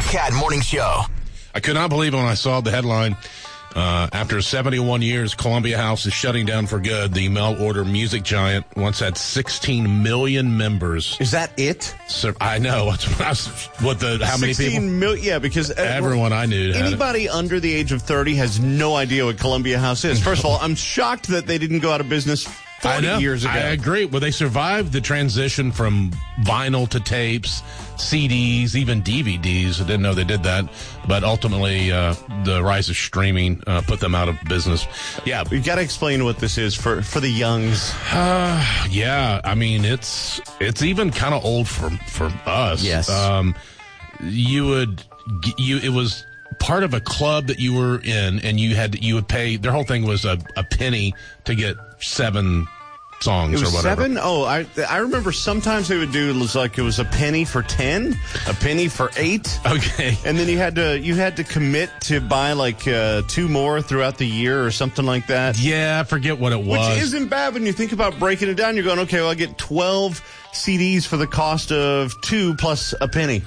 Cat Morning Show. I could not believe it when I saw the headline. After 71 years, Columbia House is shutting down for good. The mail-order music giant once had 16 million members. Is that it? So, I know. How many people? Yeah, because everyone I knew. Anybody under the age of 30 has no idea what Columbia House is. First of all, I'm shocked that they didn't go out of business 40 years ago. I agree. Well, they survived the transition from vinyl to tapes, CDs, even DVDs. I didn't know they did that. But ultimately, the rise of streaming put them out of business. Yeah. You've got to explain what this is for the youngs. Yeah. I mean, it's even kind of old for us. Yes. It was part of a club that you were in, and you would pay. Their whole thing was a penny to get 7 songs or whatever. 7? Oh, I remember sometimes they would do it was a penny for 10, a penny for 8. Okay. And then you had to commit to buy 2 more throughout the year or something like that. Yeah, I forget what it was. Which isn't bad when you think about breaking it down. You're going, okay, well, I get 12 CDs for the cost of 2 plus a penny.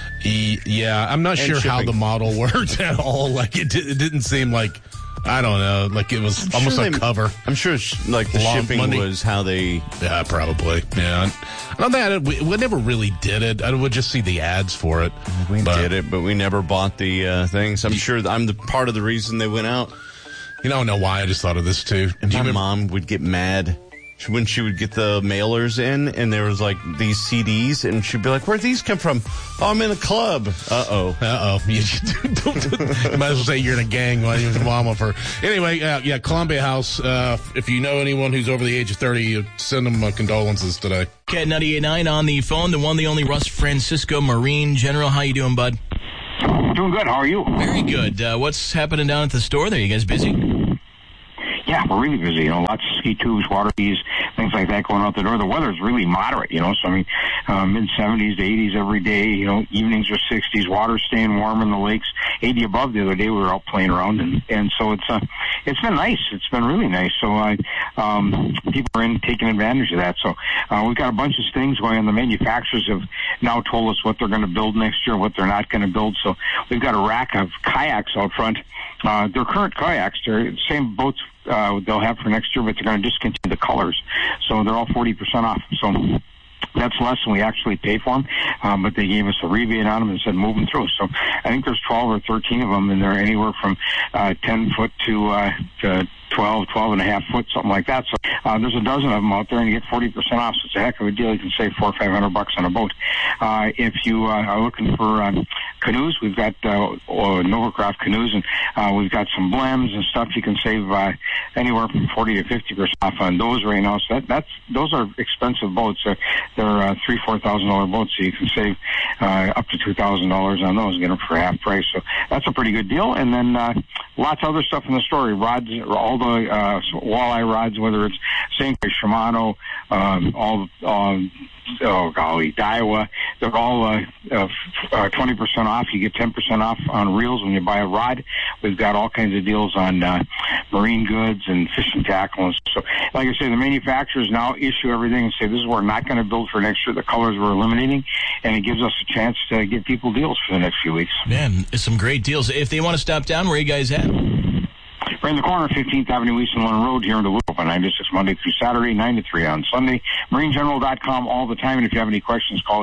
Yeah, I'm not sure how the model worked at all. It didn't seem like, I don't know, it was almost a cover. I'm sure the shipping money was how they... Yeah, probably. Yeah. On that, we never really did it. I would just see the ads for it. We did it, but we never bought the things. I'm sure I'm the part of the reason they went out. You don't know why. I just thought of this, too. My mom would get mad when she would get the mailers in, and there was these CDs, and she'd be like, "Where'd these come from?" "Oh, I'm in a club." Uh-oh. You might as well say you're in a gang while you're with mama for... Anyway, Columbia House. If you know anyone who's over the age of 30, send them condolences today. Cat 98.9 on the phone, the one, the only Russ Francisco, Marine General. How you doing, bud? Doing good. How are you? Very good. What's happening down at the store there? You guys busy? Yeah, we're really busy. Lots of ski tubes, water skis, things like that going out the door. The weather's really moderate, so mid-70s to 80s every day. Evenings are 60s. Water's staying warm in the lakes. 80 above the other day. We were out playing around, and so it's been nice. It's been really nice. So people are taking advantage of that. So we've got a bunch of things going on. The manufacturers have now told us what they're going to build next year, what they're not going to build. So we've got a rack of kayaks out front. They're current kayaks. They're the same boats they'll have for next year, but they're going to discontinue the colors. So they're all 40% off. So that's less than we actually pay for them, but they gave us a rebate on them and said move them through. So I think there's 12 or 13 of them, and they're anywhere from 10 foot to 12 and a half foot, something like that. So there's a dozen of them out there, and you get 40% off. So it's a heck of a deal. You can save $400 or $500 on a boat. If you are looking for canoes, we've got Novacraft canoes, and we've got some Blems and stuff. You can save anywhere from 40 to 50% off on those right now. So those are expensive boats. They're $3,000-$4,000 boats, so you can save up to $2,000 on those and get them for half price. So that's a pretty good deal. And then lots of other stuff in the store. Rods, all the walleye rods, whether it's St. Shimano, Daiwa, they're all 20% off. You get 10% off on reels when you buy a rod. We've got all kinds of deals on marine goods and fishing tackle. And so, like I say, the manufacturers now issue everything and say, this is what we're not going to build for next year. The colors we're eliminating, and it gives us a chance to give people deals for the next few weeks. Man, some great deals. If they want to stop down, where you guys at? We're in the corner of 15th Avenue East and London Road here in Duluth on 96 Monday through Saturday, 9 to 3 on Sunday. MarineGeneral.com all the time. And if you have any questions, call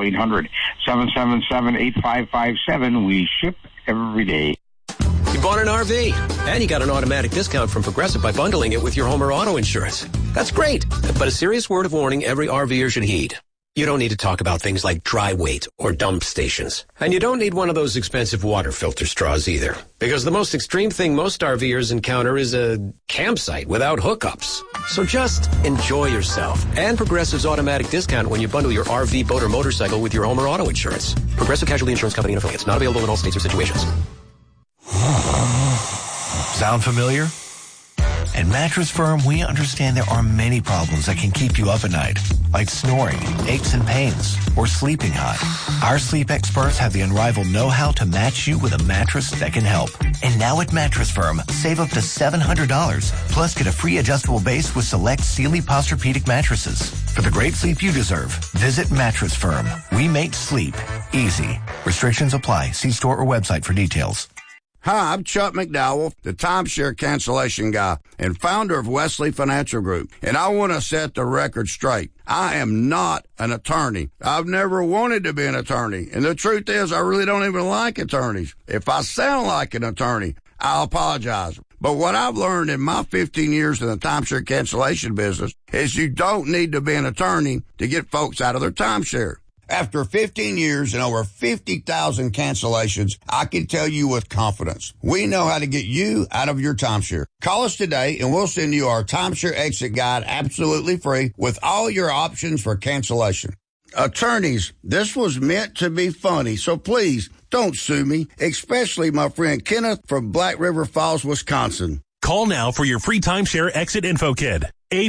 800-777-8557. We ship every day. You bought an RV, and you got an automatic discount from Progressive by bundling it with your home or auto insurance. That's great, but a serious word of warning every RVer should heed. You don't need to talk about things like dry weight or dump stations. And you don't need one of those expensive water filter straws either. Because the most extreme thing most RVers encounter is a campsite without hookups. So just enjoy yourself. And Progressive's automatic discount when you bundle your RV, boat, or motorcycle with your home or auto insurance. Progressive Casualty Insurance Company and affiliates. Not available in all states or situations. Sound familiar? At Mattress Firm, we understand there are many problems that can keep you up at night, like snoring, aches and pains, or sleeping hot. Our sleep experts have the unrivaled know-how to match you with a mattress that can help. And now at Mattress Firm, save up to $700, plus get a free adjustable base with select Sealy Posturepedic mattresses. For the great sleep you deserve, visit Mattress Firm. We make sleep easy. Restrictions apply. See store or website for details. Hi, I'm Chuck McDowell, the timeshare cancellation guy and founder of Wesley Financial Group. And I want to set the record straight. I am not an attorney. I've never wanted to be an attorney. And the truth is, I really don't even like attorneys. If I sound like an attorney, I'll apologize. But what I've learned in my 15 years in the timeshare cancellation business is you don't need to be an attorney to get folks out of their timeshare. After 15 years and over 50,000 cancellations, I can tell you with confidence, we know how to get you out of your timeshare. Call us today and we'll send you our timeshare exit guide absolutely free with all your options for cancellation. Attorneys, this was meant to be funny, so please don't sue me, especially my friend Kenneth from Black River Falls, Wisconsin. Call now for your free timeshare exit info kit.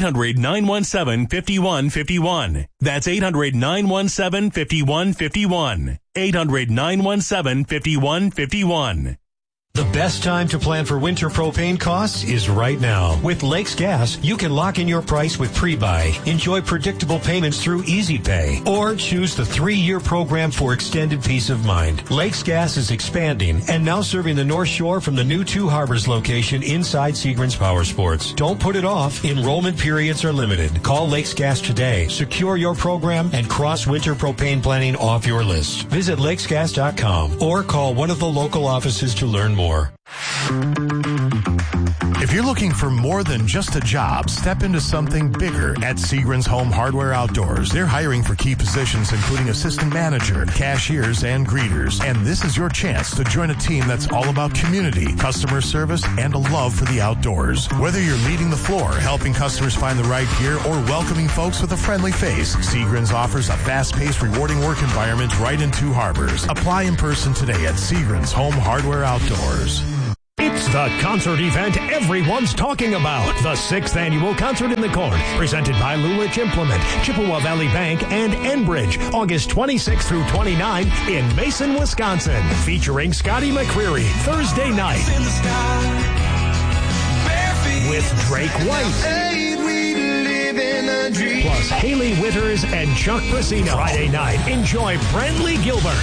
800-917-5151. That's 800-917-5151. 800-917-5151. The best time to plan for winter propane costs is right now. With Lakes Gas, you can lock in your price with pre-buy, enjoy predictable payments through Easy Pay, or choose the 3-year program for extended peace of mind. Lakes Gas is expanding and now serving the North Shore from the new Two Harbors location inside Seagram's Power Sports. Don't put it off. Enrollment periods are limited. Call Lakes Gas today. Secure your program and cross winter propane planning off your list. Visit lakesgas.com or call one of the local offices to learn more. If you're looking for more than just a job, step into something bigger at Seagram's Home Hardware Outdoors. They're hiring for key positions including assistant manager, cashiers, and greeters. And this is your chance to join a team that's all about community, customer service, and a love for the outdoors. Whether you're leading the floor, helping customers find the right gear, or welcoming folks with a friendly face, Seagram's offers a fast-paced, rewarding work environment right in Two Harbors. Apply in person today at Seagram's Home Hardware Outdoors. It's the concert event everyone's talking about. The 6th Annual Concert in the Corn, presented by Lulich Implement, Chippewa Valley Bank, and Enbridge, August 26th through 29 in Mason, Wisconsin. Featuring Scotty McCreery, Thursday night. With Drake White. Plus Haley Withers and Chuck Brasino. Friday night, enjoy Brantley Gilbert.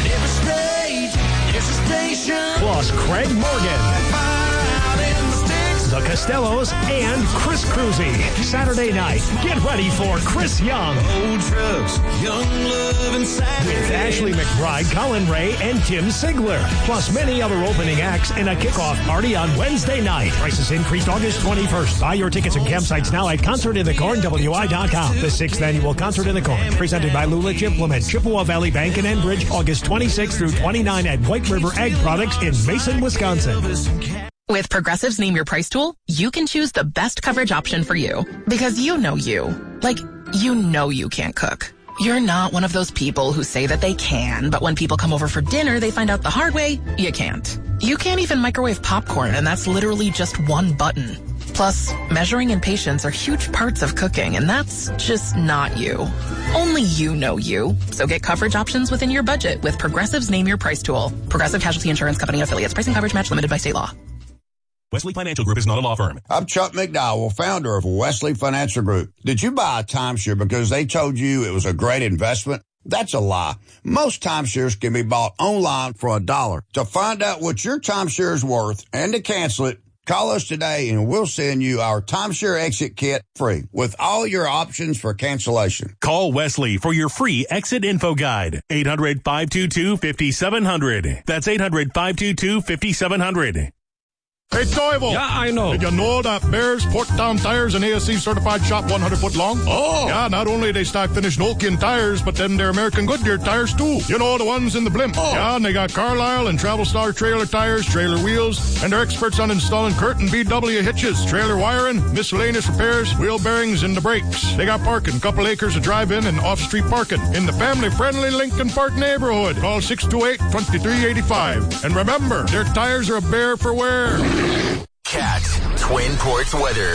Plus Craig Morgan, the Costellos, and Chris Cruzy. Saturday night, get ready for Chris Young. Old trucks, young love and with Ashley McBride, Colin Ray, and Tim Sigler. Plus many other opening acts and a kickoff party on Wednesday night. Prices increased August 21st. Buy your tickets and campsites now at concertinthecornwi.com. The 6th Annual Concert in the Corn, presented by Lulich Implement, Chippewa Valley Bank, and Enbridge, August 26th through 29 at White River Ag Products in Mason, Wisconsin. With Progressive's Name Your Price tool, you can choose the best coverage option for you. Because you know you. Like, you know you can't cook. You're not one of those people who say that they can, but when people come over for dinner, they find out the hard way, you can't. You can't even microwave popcorn, and that's literally just one button. Plus, measuring and patience are huge parts of cooking, and that's just not you. Only you know you. So get coverage options within your budget with Progressive's Name Your Price tool. Progressive Casualty Insurance Company affiliates. Pricing coverage match limited by state law. Wesley Financial Group is not a law firm. I'm Chuck McDowell, founder of Wesley Financial Group. Did you buy a timeshare because they told you it was a great investment? That's a lie. Most timeshares can be bought online for $1. To find out what your timeshare is worth and to cancel it, call us today and we'll send you our timeshare exit kit free with all your options for cancellation. Call Wesley for your free exit info guide. 800-522-5700. That's 800-522-5700. Hey, Toivo. Yeah, I know. Did you know that Bears Porktown Tires and ASC certified shop 100 foot long? Oh. Yeah, not only they stock finished Nokian tires, but then they're American Goodyear tires too. You know, the ones in the blimp. Oh. Yeah, and they got Carlisle and Travel Star trailer tires, trailer wheels, and they're experts on installing Curtin BW hitches, trailer wiring, miscellaneous repairs, wheel bearings, and the brakes. They got parking, couple acres of drive-in and off-street parking in the family-friendly Lincoln Park neighborhood. Call 628-2385. And remember, their tires are a bear for wear. Cat Twin Ports weather.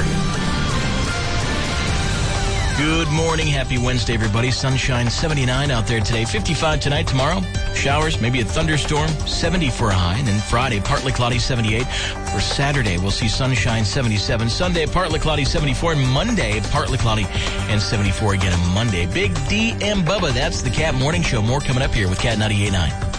Good morning. Happy Wednesday, everybody. Sunshine 79 out there today. 55 tonight, tomorrow. Showers, maybe a thunderstorm. 70 for a high. And then Friday, partly cloudy, 78. For Saturday, we'll see sunshine, 77. Sunday, partly cloudy, 74. And Monday, partly cloudy and 74 again on Monday. Big D and Bubba, that's the Cat Morning Show. More coming up here with Cat 98.9.